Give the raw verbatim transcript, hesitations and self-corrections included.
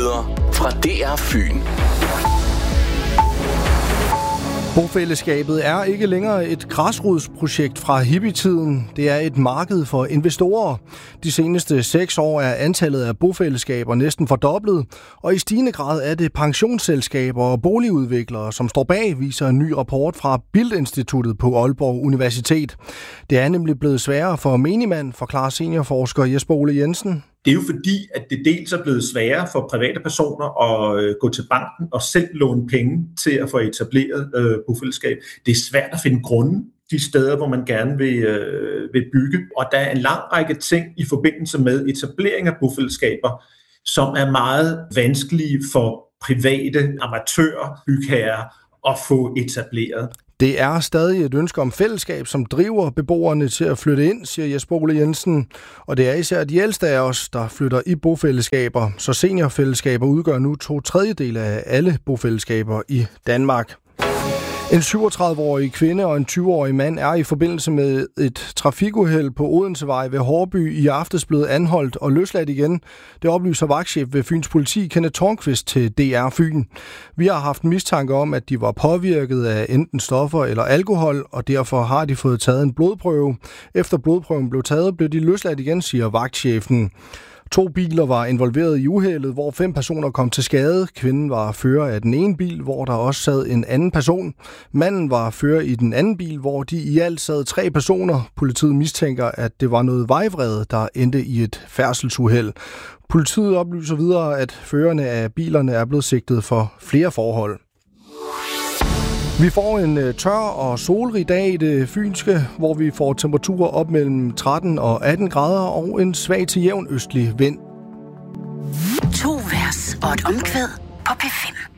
Nyheder fra D R Fyn. Bofællesskabet er ikke længere et græsrodsprojekt fra hippietiden. Det er et marked for investorer. De seneste seks år er antallet af bofællesskaber næsten fordoblet, og i stigende grad er det pensionsselskaber og boligudviklere, som står bag, viser en ny rapport fra Bildt-instituttet på Aalborg Universitet. Det er nemlig blevet sværere for menigmand, forklarer seniorforsker Jesper Ole Jensen. Det er jo fordi, at det dels er blevet sværere for private personer at gå til banken og selv låne penge til at få etableret øh, bofællesskab. Det er svært at finde grunde de steder, hvor man gerne vil, øh, vil bygge. Og der er en lang række ting i forbindelse med etablering af bofællesskaber, som er meget vanskelige for private amatører, bygherrer at få etableret. Det er stadig et ønske om fællesskab, som driver beboerne til at flytte ind, siger Jesper Ole Jensen. Og det er især de ældste af os, der flytter i bofællesskaber. Så seniorfællesskaber udgør nu to tredjedele af alle bofællesskaber i Danmark. En syvogtredive-årig kvinde og en tyve-årig mand er i forbindelse med et trafikuheld på Odensevej ved Hårby i aftes blevet anholdt og løsladt igen. Det oplyser vagtchef ved Fyns Politi, Kenneth Tornqvist, til D R Fyn. Vi har haft mistanke om, at de var påvirket af enten stoffer eller alkohol, og derfor har de fået taget en blodprøve. Efter blodprøven blev taget, blev de løsladt igen, siger vagtchefen. To biler var involveret i uheldet, hvor fem personer kom til skade. Kvinden var fører af den ene bil, hvor der også sad en anden person. Manden var fører i den anden bil, hvor de i alt sad tre personer. Politiet mistænker, at det var noget vejvrede, der endte i et færdselsuheld. Politiet oplyser videre, at førerne af bilerne er blevet sigtet for flere forhold. Vi får en tør og solrig dag i det fynske, hvor vi får temperaturer op mellem tretten og atten grader og en svag til jævn østlig vind. To vers og et omkvæd på P fem.